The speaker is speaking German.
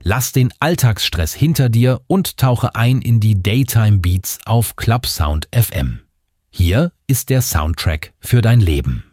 Lass den Alltagsstress hinter dir und tauche ein in die Daytime Beats auf Clubsound FM. Hier ist der Soundtrack für dein Leben.